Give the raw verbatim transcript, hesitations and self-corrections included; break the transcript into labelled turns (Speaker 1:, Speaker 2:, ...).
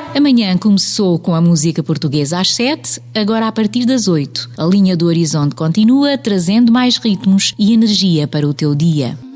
Speaker 1: Amanhã começou com a música portuguesa às sete, agora a partir das oito. A linha do Horizonte continua, trazendo mais ritmos e energia para o teu dia.